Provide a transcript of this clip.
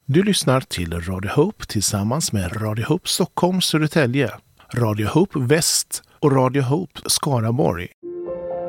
Du lyssnar till Radio Hope tillsammans med Radio Hope Stockholm, Södertälje, Radio Hope Väst och Radio Hope Skaraborg.